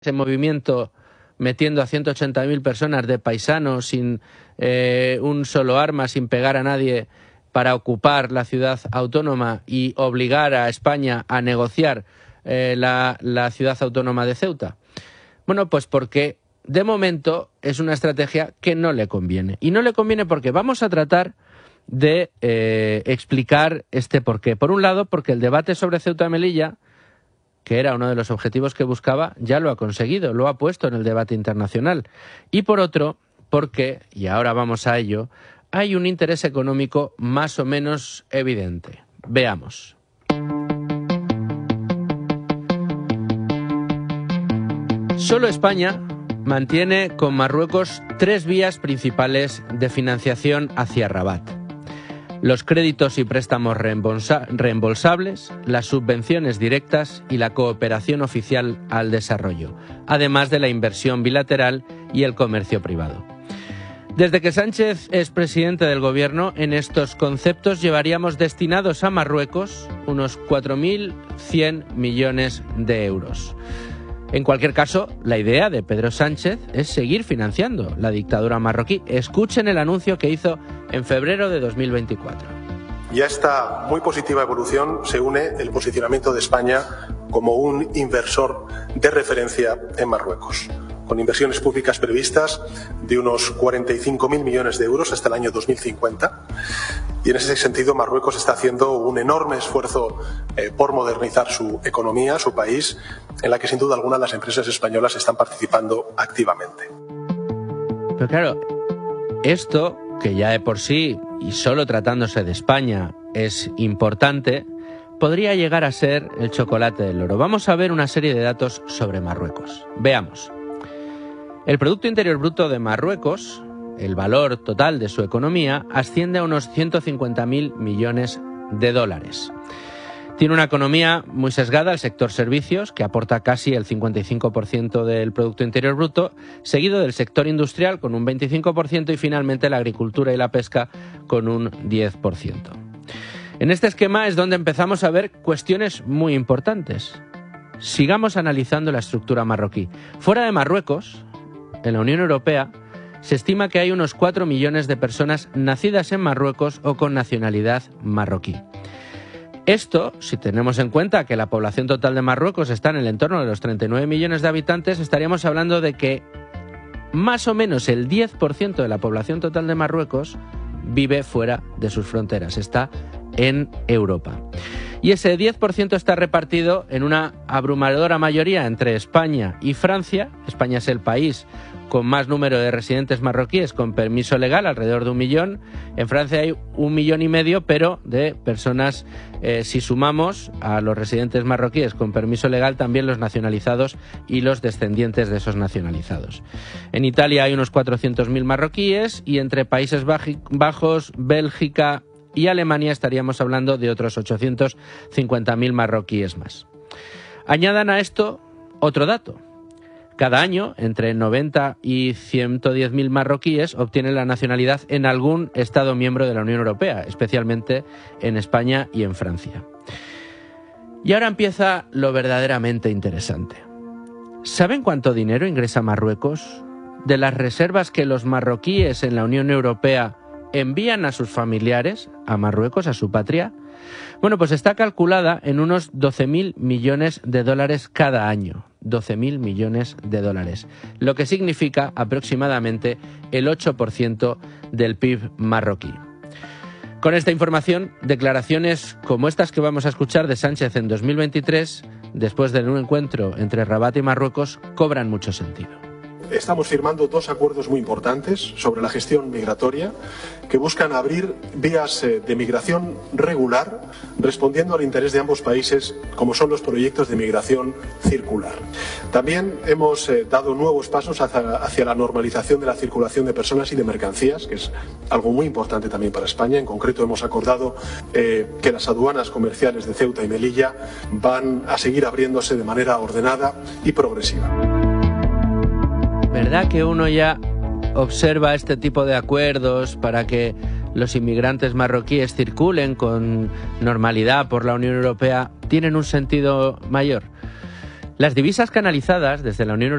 ese movimiento metiendo a 180.000 personas de paisanos sin un solo arma, sin pegar a nadie, para ocupar la ciudad autónoma y obligar a España a negociar la ciudad autónoma de Ceuta? Bueno, pues porque de momento es una estrategia que no le conviene. Y no le conviene porque vamos a tratar de explicar este porqué. Por un lado, porque el debate sobre Ceuta y Melilla, que era uno de los objetivos que buscaba, ya lo ha conseguido, lo ha puesto en el debate internacional. Y por otro, porque, y ahora vamos a ello, hay un interés económico más o menos evidente. Veamos. Solo España mantiene con Marruecos 3 vías principales de financiación hacia Rabat: los créditos y préstamos reembolsables, las subvenciones directas y la cooperación oficial al desarrollo, además de la inversión bilateral y el comercio privado. Desde que Sánchez es presidente del Gobierno, en estos conceptos llevaríamos destinados a Marruecos unos 4.100 millones de euros. En cualquier caso, la idea de Pedro Sánchez es seguir financiando la dictadura marroquí. Escuchen el anuncio que hizo en febrero de 2024. Y a esta muy positiva evolución se une el posicionamiento de España como un inversor de referencia en Marruecos, con inversiones públicas previstas de unos 45.000 millones de euros hasta el año 2050. Y en ese sentido, Marruecos está haciendo un enorme esfuerzo por modernizar su economía, su país, en la que sin duda alguna las empresas españolas están participando activamente. Pero claro, esto, que ya de por sí, y solo tratándose de España, es importante, podría llegar a ser el chocolate del loro. Vamos a ver una serie de datos sobre Marruecos. Veamos. El Producto Interior Bruto de Marruecos, el valor total de su economía, asciende a unos 150.000 millones de dólares. Tiene una economía muy sesgada al sector servicios, que aporta casi el 55% del Producto Interior Bruto, seguido del sector industrial con un 25% y finalmente la agricultura y la pesca con un 10%. En este esquema es donde empezamos a ver cuestiones muy importantes. Sigamos analizando la estructura marroquí. Fuera de Marruecos, en la Unión Europea, se estima que hay unos 4 millones de personas nacidas en Marruecos o con nacionalidad marroquí. Esto, si tenemos en cuenta que la población total de Marruecos está en el entorno de los 39 millones de habitantes, estaríamos hablando de que más o menos el 10% de la población total de Marruecos vive fuera de sus fronteras, está en Europa. Y ese 10% está repartido en una abrumadora mayoría entre España y Francia. España es el país con más número de residentes marroquíes con permiso legal, alrededor de 1 millón. En Francia hay 1,5 millones, pero de personas, si sumamos a los residentes marroquíes con permiso legal, también los nacionalizados y los descendientes de esos nacionalizados. En Italia hay unos 400.000 marroquíes y entre Países Bajos, Bélgica y Alemania estaríamos hablando de otros 850.000 marroquíes más. Añadan a esto otro dato. Cada año, entre 90 y 110.000 marroquíes obtienen la nacionalidad en algún Estado miembro de la Unión Europea, especialmente en España y en Francia. Y ahora empieza lo verdaderamente interesante. ¿Saben cuánto dinero ingresa Marruecos de las reservas que los marroquíes en la Unión Europea envían a sus familiares a Marruecos, a su patria? Bueno, pues está calculada en unos 12.000 millones de dólares cada año. 12.000 millones de dólares, lo que significa aproximadamente el 8% del PIB marroquí. Con esta información, declaraciones como estas que vamos a escuchar de Sánchez en 2023, después de un encuentro entre Rabat y Marruecos, cobran mucho sentido. Estamos firmando 2 acuerdos muy importantes sobre la gestión migratoria que buscan abrir vías de migración regular, respondiendo al interés de ambos países, como son los proyectos de migración circular. También hemos dado nuevos pasos hacia la normalización de la circulación de personas y de mercancías, que es algo muy importante también para España. En concreto, hemos acordado que las aduanas comerciales de Ceuta y Melilla van a seguir abriéndose de manera ordenada y progresiva. ¿Verdad que uno ya observa este tipo de acuerdos para que los inmigrantes marroquíes circulen con normalidad por la Unión Europea tienen un sentido mayor? Las divisas canalizadas desde la Unión